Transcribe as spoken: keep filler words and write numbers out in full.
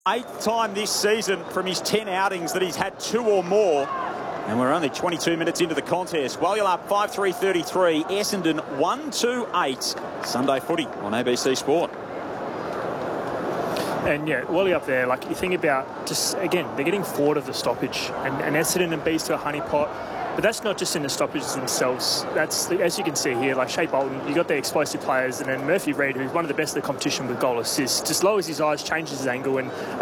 Eighth time this season from his ten outings that he's had two or more. And we're only twenty-two minutes into the contest. Walial up five three thirty-three. Essendon one two eight. Sunday footy on A B C Sport. And yeah, Wally up there, like you think about just, again, they're getting forward of the stoppage. And, and Essendon and Beast to a honeypot. But that's not just in the stoppages themselves. That's, as you can see here, like Shea Bolton, you got the explosive players, and then Murphy Reid, who's one of the best in the competition with goal assists, just lowers his eyes, changes his angle, and